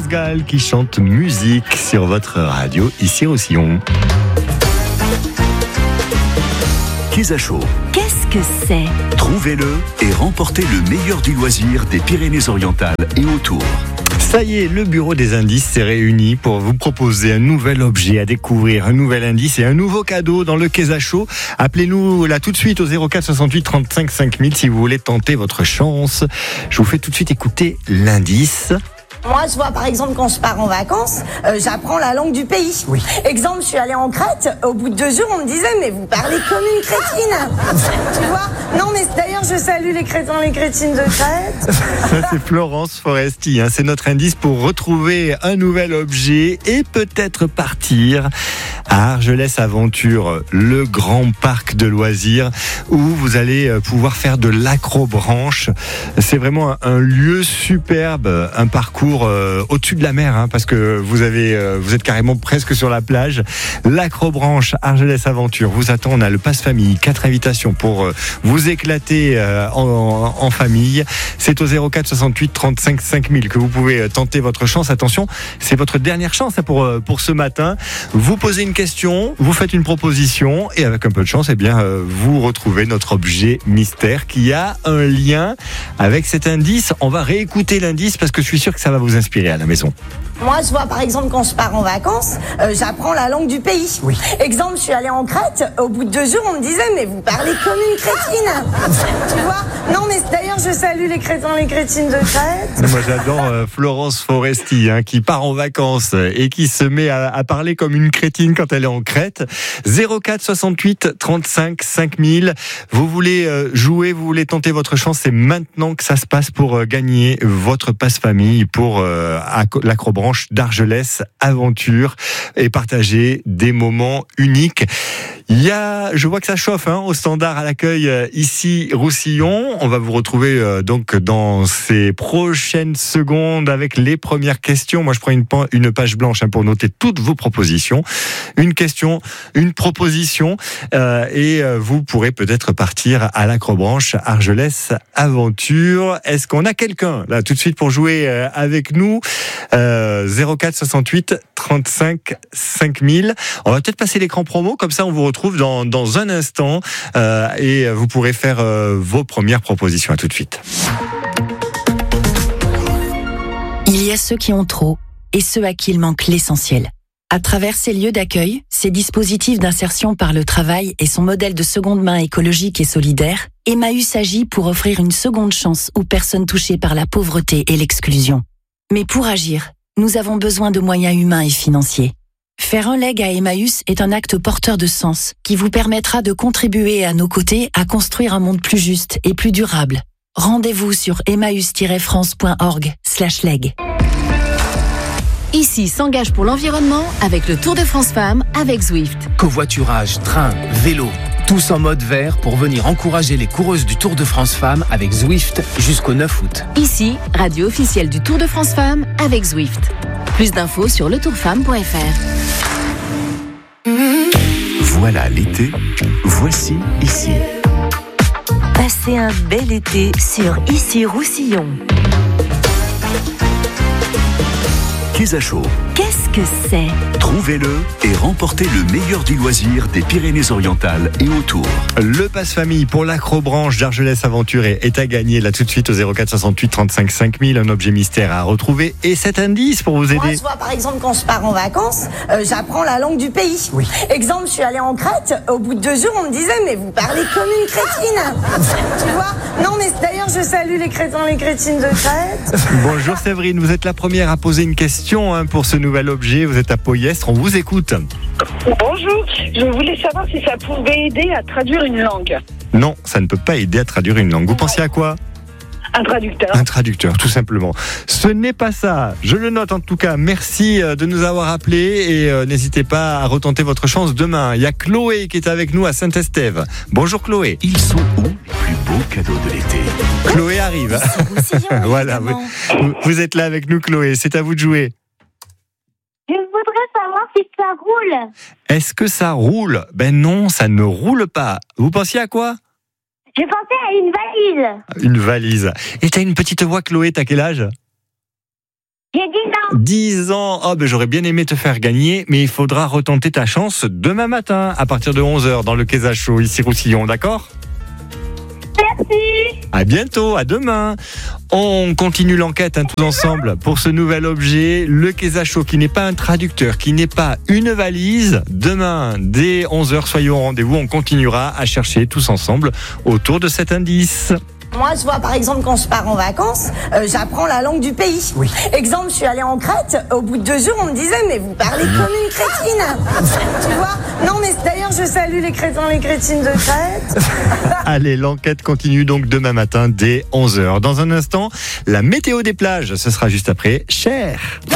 France Gall qui chante musique sur votre radio, ici Roussillon. Kézachot. Qu'est-ce que c'est ? Trouvez-le et remportez le meilleur du loisir des Pyrénées-Orientales et autour. Ça y est, le bureau des indices s'est réuni pour vous proposer un nouvel objet à découvrir, un nouvel indice et un nouveau cadeau dans le Kézachot. Appelez-nous là tout de suite au 04 68 35 5000 si vous voulez tenter votre chance. Je vous fais tout de suite écouter l'indice. Moi, je vois, par exemple, quand je pars en vacances, j'apprends la langue du pays. Oui. Exemple, je suis allée en Crète, au bout de 2 jours, on me disait, mais vous parlez comme une crétine. Tu vois ? Non, mais d'ailleurs, je salue les crétins, les crétines de Crète. Ça, c'est Florence Foresti, c'est notre indice pour retrouver un nouvel objet et peut-être partir à Argelès Aventure, le grand parc de loisirs où vous allez pouvoir faire de l'acrobranche. C'est vraiment un lieu superbe, un parcours au-dessus de la mer, parce que vous êtes carrément presque sur la plage. L'acrobranche Argelès Aventure vous attend. On a le pass famille, 4 invitations pour vous éclater en famille. C'est au 04 68 35 5000 que vous pouvez tenter votre chance. Attention, c'est votre dernière chance pour ce matin. Vous posez une question, vous faites une proposition et avec un peu de chance, vous retrouvez notre objet mystère qui a un lien avec cet indice. On va réécouter l'indice parce que je suis sûr que ça va vous inspirer à la maison. Moi, je vois, par exemple, quand je pars en vacances, j'apprends la langue du pays. Oui. Exemple, je suis allée en Crète, au bout de 2 jours, on me disait, mais vous parlez comme une crétine. Tu vois ? Non, mais d'ailleurs, je salue les crétins, les crétines de Crète. Moi, j'adore Florence Foresti, qui part en vacances et qui se met à parler comme une crétine quand elle est en Crète. 04 68 35 5000. Vous voulez jouer, vous voulez tenter votre chance, c'est maintenant que ça se passe pour gagner votre passe-famille pour l'acrobranche d'Argelès Aventure et partager des moments uniques. Je vois que ça chauffe au standard à l'accueil ici Roussillon. On va vous retrouver donc dans ces prochaines secondes avec les premières questions. Moi, je prends une page blanche pour noter toutes vos propositions. Une question, une proposition et vous pourrez peut-être partir à l'acrobranche Argelès Aventure. Est-ce qu'on a quelqu'un là tout de suite pour jouer avec nous? 04 68 35 5000. On va peut-être passer l'écran promo, comme ça on vous retrouve dans un instant et vous pourrez faire vos premières propositions. À tout de suite. Il y a ceux qui ont trop et ceux à qui il manque l'essentiel. À travers ces lieux d'accueil, ces dispositifs d'insertion par le travail et son modèle de seconde main écologique et solidaire, Emmaüs agit pour offrir une seconde chance aux personnes touchées par la pauvreté et l'exclusion. Mais pour agir, nous avons besoin de moyens humains et financiers. Faire un leg à Emmaüs est un acte porteur de sens qui vous permettra de contribuer à nos côtés à construire un monde plus juste et plus durable. Rendez-vous sur emmaüs-france.org/leg. Ici s'engage pour l'environnement avec le Tour de France Femmes avec Zwift. Covoiturage, train, vélo, tous en mode vert pour venir encourager les coureuses du Tour de France Femmes avec Zwift jusqu'au 9 août. Ici, radio officielle du Tour de France Femmes avec Zwift. Plus d'infos sur letourfemme.fr. Voilà l'été, voici ici. Passez un bel été sur Ici Roussillon. Kézachot. Qu'est-ce que c'est ? Trouvez-le et remportez le meilleur du loisir des Pyrénées-Orientales et autour. Le pass famille pour l'acrobranche d'Argelès Aventure est à gagner là tout de suite au 04 68 35 5000. Un objet mystère à retrouver et cet indice pour vous aider. Moi, je vois, par exemple, quand je pars en vacances, j'apprends la langue du pays. Oui. Exemple, je suis allée en Crète, au bout de 2 jours, on me disait, mais vous parlez comme une crétine. Tu vois ? Non, mais d'ailleurs, je salue les crétins, les crétines de Crète. Bonjour Séverine, vous êtes la première à poser une question pour ce nouvel objet. Vous êtes à Poyestre, on vous écoute. Bonjour, je voulais savoir si ça pouvait aider à traduire une langue. Non, ça ne peut pas aider à traduire une langue. Vous pensiez à quoi ? Un traducteur. Un traducteur, tout simplement. Ce n'est pas ça. Je le note en tout cas. Merci de nous avoir appelés et n'hésitez pas à retenter votre chance demain. Il y a Chloé qui est avec nous à Saint-Estève. Bonjour Chloé. Ils sont où les plus beaux cadeaux de l'été? Chloé arrive. Voilà, vous êtes là avec nous Chloé. C'est à vous de jouer. Je voudrais savoir si ça roule. Est-ce que ça roule ? Ben non, ça ne roule pas. Vous pensiez à quoi ? Je pensais à une valise. Une valise. Et t'as une petite voix Chloé, t'as quel âge ? J'ai 10 ans. 10 ans. Oh, ben, j'aurais bien aimé te faire gagner, mais il faudra retenter ta chance demain matin à partir de 11h dans le Keza Show, ici Roussillon, d'accord ? Merci. À bientôt, à demain. On continue l'enquête tous ensemble pour ce nouvel objet, le Keza Show, qui n'est pas un traducteur, qui n'est pas une valise. Demain, dès 11h, soyez au rendez-vous. On continuera à chercher tous ensemble autour de cet indice. Moi, je vois par exemple quand je pars en vacances, j'apprends la langue du pays. Exemple, je suis allée en Crète, au bout de 2 jours, on me disait mais vous parlez comme une crétine. Tu vois ? Non mais d'ailleurs, je salue les crétins, les crétines de Crète. Allez, l'enquête continue donc demain matin dès 11h. Dans un instant, la météo des plages, ce sera juste après Cher.